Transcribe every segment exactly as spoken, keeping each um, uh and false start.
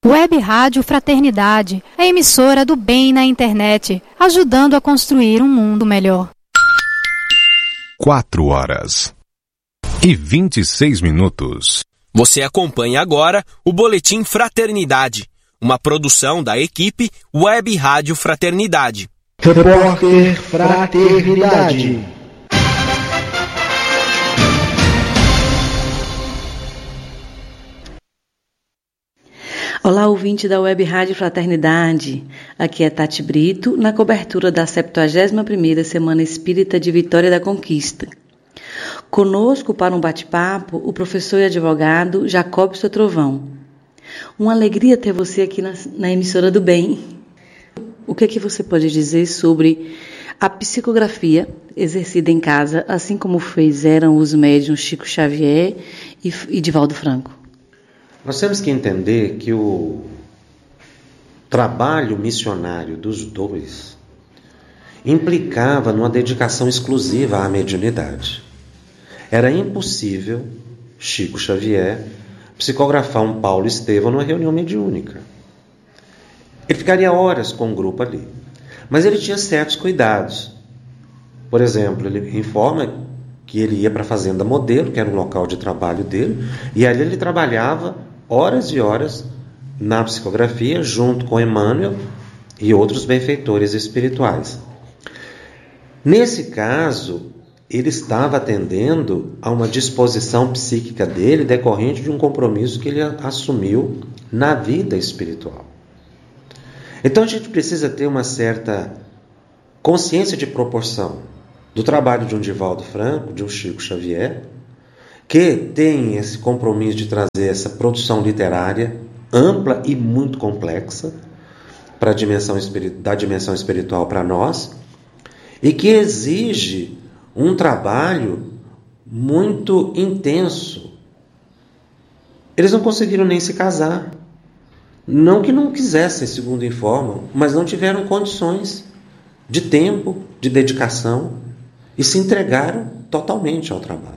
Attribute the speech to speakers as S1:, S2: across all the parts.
S1: Web Rádio Fraternidade, a emissora do bem na internet, ajudando a construir um mundo melhor.
S2: Quatro horas e vinte e seis minutos.
S3: Você acompanha agora o Boletim Fraternidade, uma produção da equipe Web Rádio Fraternidade.
S4: Repórter Fraternidade.
S5: Olá, ouvinte da Web Rádio Fraternidade. Aqui é Tati Brito, na cobertura da septuagésima primeira Semana Espírita de Vitória da Conquista. Conosco para um bate-papo, o professor e advogado Jacobson Trovão. Uma alegria ter você aqui na, na emissora do bem. O que é que você pode dizer sobre a psicografia exercida em casa, assim como fizeram os médiuns Chico Xavier e, e Divaldo Franco?
S6: Nós temos que entender que o trabalho missionário dos dois implicava numa dedicação exclusiva à mediunidade. Era impossível Chico Xavier psicografar um Paulo Estevão numa reunião mediúnica. Ele ficaria horas com o grupo ali. Mas ele tinha certos cuidados. Por exemplo, ele informa que ele ia para a Fazenda Modelo, que era um local de trabalho dele, e ali ele trabalhava horas e horas na psicografia, junto com Emmanuel e outros benfeitores espirituais. Nesse caso, ele estava atendendo a uma disposição psíquica dele decorrente de um compromisso que ele assumiu na vida espiritual. Então a gente precisa ter uma certa consciência de proporção do trabalho de um Divaldo Franco, de um Chico Xavier, que tem esse compromisso de trazer essa produção literária ampla e muito complexa para a dimensão espiritual, da dimensão espiritual para nós, e que exige um trabalho muito intenso. Eles não conseguiram nem se casar. Não que não quisessem, segundo informam, mas não tiveram condições de tempo, de dedicação, e se entregaram totalmente ao trabalho.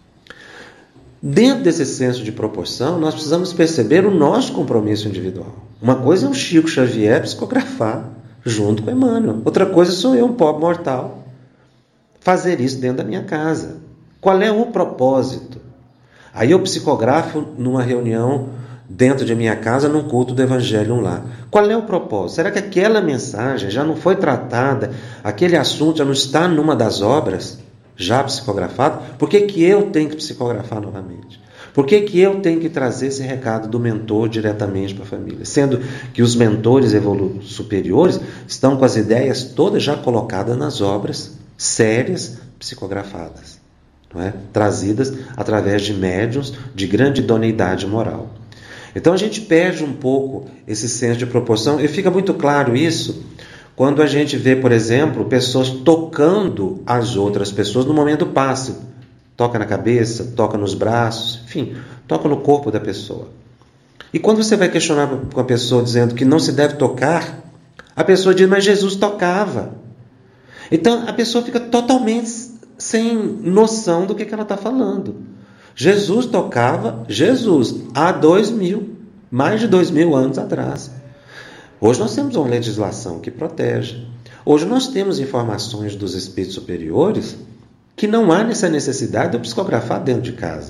S6: Dentro desse senso de proporção, nós precisamos perceber o nosso compromisso individual. Uma coisa é o Chico Xavier psicografar junto com Emmanuel. Outra coisa sou eu, um pobre mortal, fazer isso dentro da minha casa. Qual é o propósito? Aí eu psicografo numa reunião dentro de minha casa, num culto do Evangelho lá. Qual é o propósito? Será que aquela mensagem já não foi tratada, aquele assunto já não está numa das obras já psicografado? Por que que eu tenho que psicografar novamente? Por que que eu tenho que trazer esse recado do mentor diretamente para a família? Sendo que os mentores evolu- superiores estão com as ideias todas já colocadas nas obras sérias psicografadas, não é? Trazidas através de médiuns de grande idoneidade moral. Então a gente perde um pouco esse senso de proporção, e fica muito claro isso quando a gente vê, por exemplo, pessoas tocando as outras pessoas no momento passe. Toca na cabeça, toca nos braços, enfim, toca no corpo da pessoa. E quando você vai questionar com a pessoa dizendo que não se deve tocar, a pessoa diz, mas Jesus tocava. Então a pessoa fica totalmente sem noção do que, que ela está falando. Jesus tocava, Jesus, há dois mil, mais de dois mil anos atrás. Hoje nós temos uma legislação que protege. Hoje nós temos informações dos espíritos superiores que não há essa necessidade de eu psicografar dentro de casa,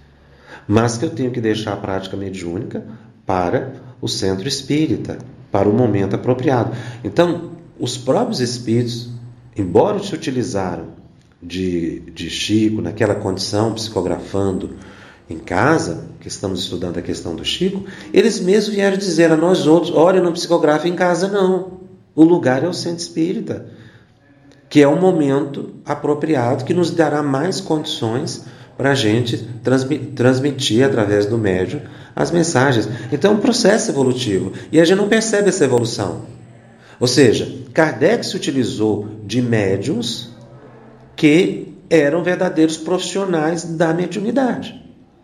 S6: mas que eu tenho que deixar a prática mediúnica para o centro espírita, para o momento apropriado. Então, os próprios espíritos, embora se utilizaram de, de Chico naquela condição, psicografando em casa, que estamos estudando a questão do Chico, eles mesmos vieram dizer a nós outros, olha, não psicografa em casa não, o lugar é o centro espírita, que é um momento apropriado, que nos dará mais condições para a gente transmitir, transmitir através do médium as mensagens. Então é um processo evolutivo, e a gente não percebe essa evolução. Ou seja, Kardec se utilizou de médiums que eram verdadeiros profissionais da mediunidade.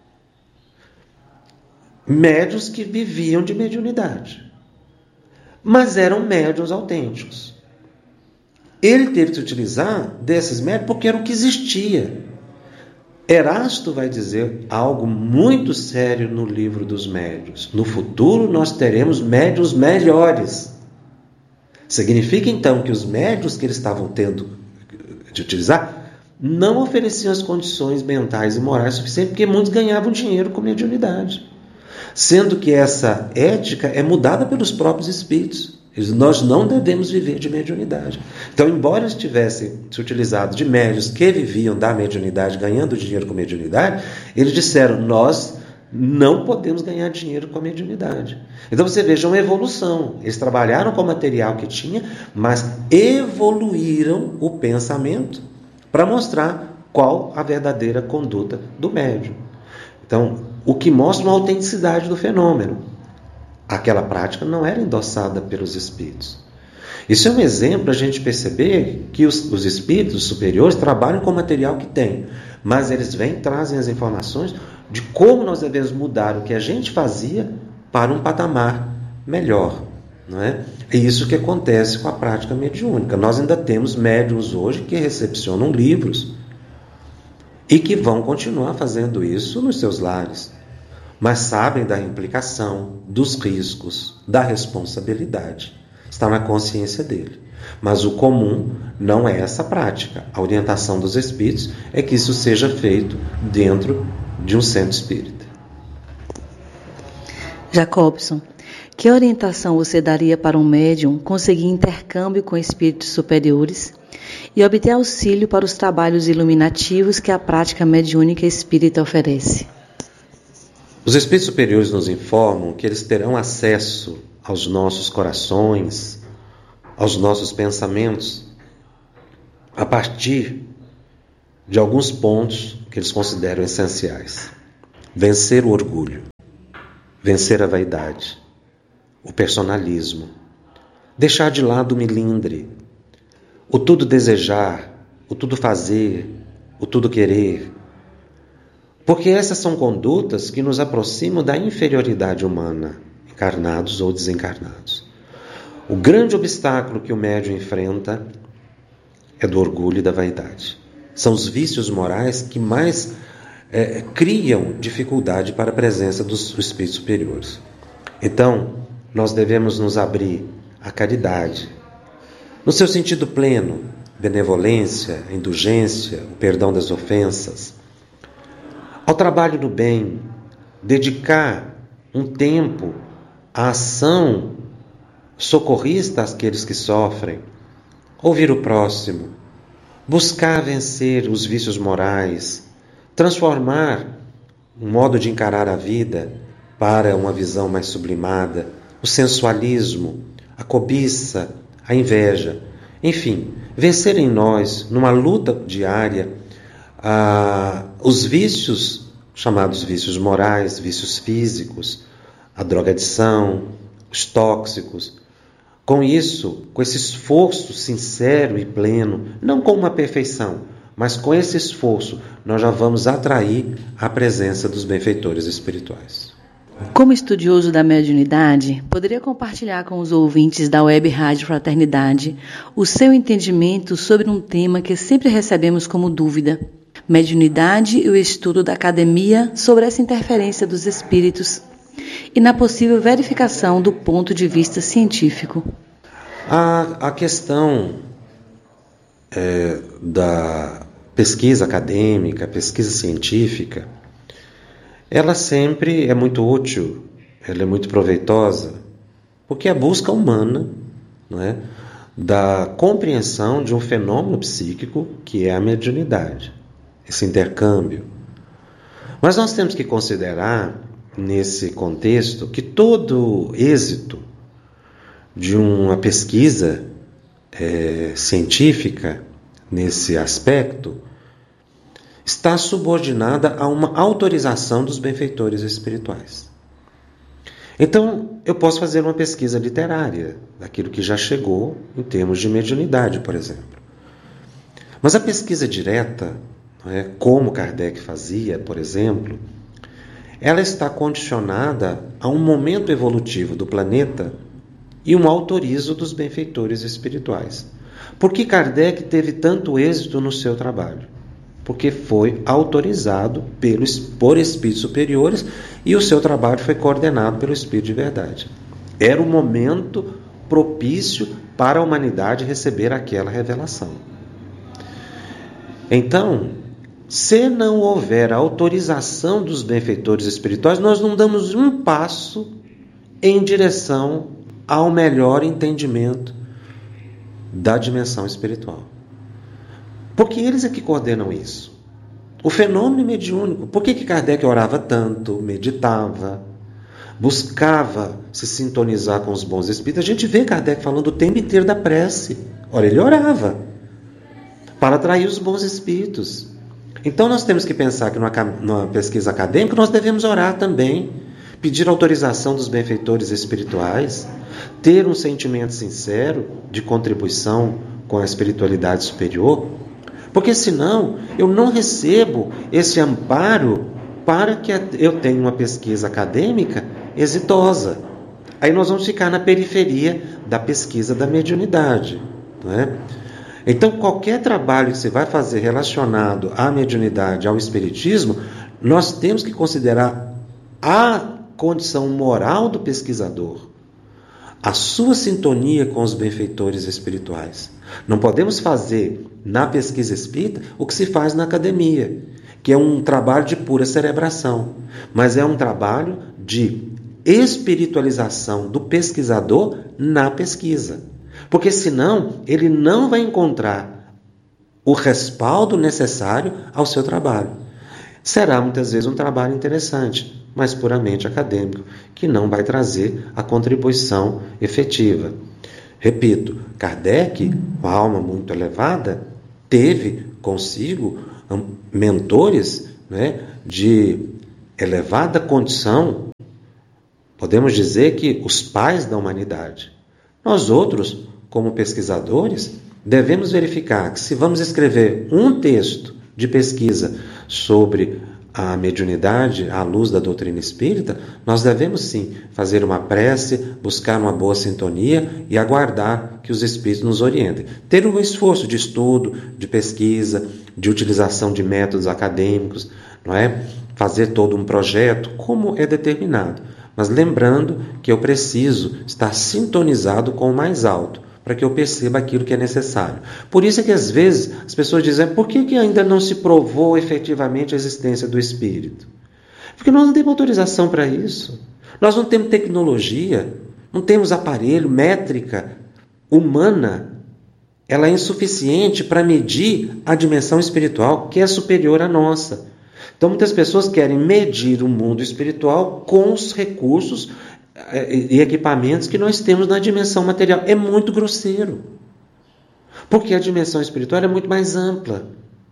S6: Médiuns que viviam de mediunidade, mas eram médiuns autênticos. Ele teve que se utilizar desses médiuns porque era o que existia. Erasto vai dizer algo muito sério no livro dos médiuns. No futuro nós teremos médiuns melhores. Significa então que os médiuns que eles estavam tendo de utilizar não ofereciam as condições mentais e morais suficientes, porque muitos ganhavam dinheiro com mediunidade. Sendo que essa ética é mudada pelos próprios espíritos. Nós não devemos viver de mediunidade. Então, embora eles tivessem se utilizado de médiuns que viviam da mediunidade, ganhando dinheiro com mediunidade, eles disseram, nós não podemos ganhar dinheiro com a mediunidade. Então você veja uma evolução. Eles trabalharam com o material que tinha, mas evoluíram o pensamento para mostrar qual a verdadeira conduta do médium. Então, o que mostra uma autenticidade do fenômeno. Aquela prática não era endossada pelos espíritos. Isso é um exemplo para a gente perceber que os, os espíritos superiores trabalham com o material que têm, mas eles vêm e trazem as informações de como nós devemos mudar o que a gente fazia para um patamar melhor. Não é? É isso que acontece com a prática mediúnica. Nós ainda temos médiuns hoje que recepcionam livros e que vão continuar fazendo isso nos seus lares, mas sabem da implicação, dos riscos, da responsabilidade. Está na consciência dele. Mas o comum não é essa prática. A orientação dos espíritos é que isso seja feito dentro de um centro espírita.
S5: Jacobson, que orientação você daria para um médium conseguir intercâmbio com espíritos superiores e obter auxílio para os trabalhos iluminativos que a prática mediúnica espírita oferece?
S6: Os espíritos superiores nos informam que eles terão acesso aos nossos corações, aos nossos pensamentos, a partir de alguns pontos que eles consideram essenciais. Vencer o orgulho, vencer a vaidade, o personalismo, deixar de lado o milindre, o tudo desejar, o tudo fazer, o tudo querer. Porque essas são condutas que nos aproximam da inferioridade humana, encarnados ou desencarnados. O grande obstáculo que o médium enfrenta é do orgulho e da vaidade. São os vícios morais que mais é, criam dificuldade para a presença dos espíritos superiores. Então, nós devemos nos abrir à caridade, no seu sentido pleno, benevolência, indulgência, o perdão das ofensas, ao trabalho do bem, dedicar um tempo à ação socorrista àqueles que sofrem, ouvir o próximo, buscar vencer os vícios morais, transformar um modo de encarar a vida para uma visão mais sublimada, o sensualismo, a cobiça, a inveja, enfim, vencer em nós, numa luta diária, ah, os vícios, chamados vícios morais, vícios físicos, a drogadição, os tóxicos. Com isso, com esse esforço sincero e pleno, não com uma perfeição, mas com esse esforço, nós já vamos atrair a presença dos benfeitores espirituais.
S5: Como estudioso da mediunidade, poderia compartilhar com os ouvintes da Web Rádio Fraternidade o seu entendimento sobre um tema que sempre recebemos como dúvida: mediunidade e o estudo da academia sobre essa interferência dos espíritos e na possível verificação do ponto de vista científico.
S6: A, a questão é, da pesquisa acadêmica, pesquisa científica, ela sempre é muito útil, ela é muito proveitosa, porque é a busca humana, não é, da compreensão de um fenômeno psíquico que é a mediunidade, esse intercâmbio. Mas nós temos que considerar, nesse contexto, que todo êxito de uma pesquisa é, científica, nesse aspecto, está subordinada a uma autorização dos benfeitores espirituais. Então, eu posso fazer uma pesquisa literária daquilo que já chegou em termos de mediunidade, por exemplo. Mas a pesquisa direta, não é, como Kardec fazia, por exemplo, ela está condicionada a um momento evolutivo do planeta e um autorizo dos benfeitores espirituais. Por que Kardec teve tanto êxito no seu trabalho? porque foi autorizado pelos, por espíritos superiores e o seu trabalho foi coordenado pelo Espírito de Verdade. Era o momento propício para a humanidade receber aquela revelação. Então, se não houver a autorização dos benfeitores espirituais, nós não damos um passo em direção ao melhor entendimento da dimensão espiritual. Porque eles é que coordenam isso. O fenômeno mediúnico. Por que que Kardec orava tanto, meditava, buscava se sintonizar com os bons espíritos? A gente vê Kardec falando o tempo inteiro da prece. Ora, ele orava para atrair os bons espíritos. Então nós temos que pensar que numa, numa pesquisa acadêmica nós devemos orar também, pedir autorização dos benfeitores espirituais, ter um sentimento sincero de contribuição com a espiritualidade superior, porque senão eu não recebo esse amparo para que eu tenha uma pesquisa acadêmica exitosa. Aí nós vamos ficar na periferia da pesquisa da mediunidade, não é? Então, qualquer trabalho que você vai fazer relacionado à mediunidade, ao espiritismo, nós temos que considerar a condição moral do pesquisador, a sua sintonia com os benfeitores espirituais. Não podemos fazer na pesquisa espírita o que se faz na academia, que é um trabalho de pura cerebração, mas é um trabalho de espiritualização do pesquisador na pesquisa. Porque senão ele não vai encontrar o respaldo necessário ao seu trabalho. Será muitas vezes um trabalho interessante, mas puramente acadêmico, que não vai trazer a contribuição efetiva. Repito, Kardec, uma alma muito elevada, teve consigo mentores, né, de elevada condição, podemos dizer que os pais da humanidade. Nós outros, como pesquisadores, devemos verificar que se vamos escrever um texto de pesquisa sobre a mediunidade à luz da doutrina espírita, nós devemos sim fazer uma prece, buscar uma boa sintonia e aguardar que os espíritos nos orientem. Ter um esforço de estudo, de pesquisa, de utilização de métodos acadêmicos, não é? Fazer todo um projeto como é determinado. Mas lembrando que eu preciso estar sintonizado com o mais alto, para que eu perceba aquilo que é necessário. Por isso é que às vezes as pessoas dizem, por que, que ainda não se provou efetivamente a existência do Espírito? Porque nós não temos autorização para isso. Nós não temos tecnologia, não temos aparelho, métrica humana. Ela é insuficiente para medir a dimensão espiritual que é superior à nossa. Então muitas pessoas querem medir o mundo espiritual com os recursos e equipamentos que nós temos na dimensão material. É muito grosseiro. Porque a dimensão espiritual é muito mais ampla.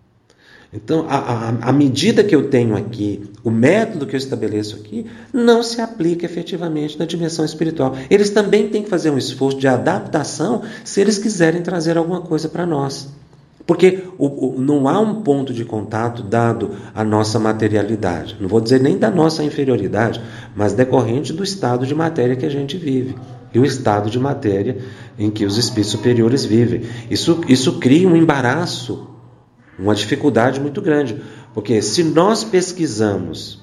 S6: Então, a, a, a medida que eu tenho aqui, o método que eu estabeleço aqui, não se aplica efetivamente na dimensão espiritual. Eles também têm que fazer um esforço de adaptação se eles quiserem trazer alguma coisa para nós. Porque o, o, não há um ponto de contato dado à nossa materialidade. Não vou dizer nem da nossa inferioridade, mas decorrente do estado de matéria que a gente vive. E o estado de matéria em que os espíritos superiores vivem. Isso, isso cria um embaraço, uma dificuldade muito grande. Porque se nós pesquisamos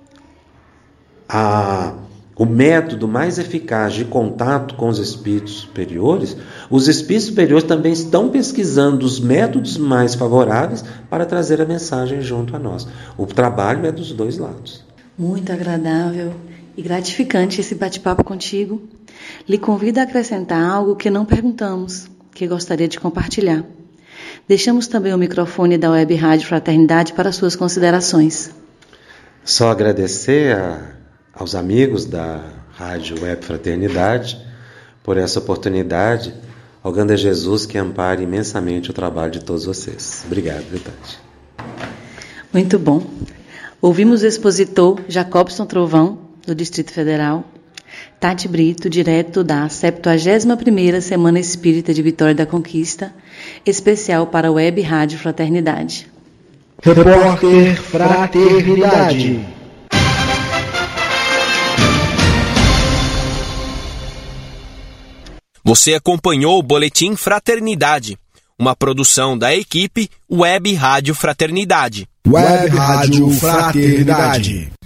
S6: a... o método mais eficaz de contato com os espíritos superiores, os espíritos superiores também estão pesquisando os métodos mais favoráveis para trazer a mensagem junto a nós. O trabalho é dos dois lados.
S5: Muito agradável e gratificante esse bate-papo contigo. Lhe convido a acrescentar algo que não perguntamos, que gostaria de compartilhar. Deixamos também o microfone da Web Rádio Fraternidade para suas considerações.
S6: Só agradecer a aos amigos da Rádio Web Fraternidade por essa oportunidade, rogando a Jesus que ampare imensamente o trabalho de todos vocês. Obrigado, Tati.
S5: Muito bom. Ouvimos o expositor Jacobson Trovão, do Distrito Federal, Tati Brito, direto da septuagésima primeira Semana Espírita de Vitória da Conquista, especial para a Web Rádio Fraternidade.
S4: Repórter Fraternidade.
S3: Você acompanhou o Boletim Fraternidade, uma produção da equipe Web Rádio Fraternidade.
S4: Web Rádio Fraternidade.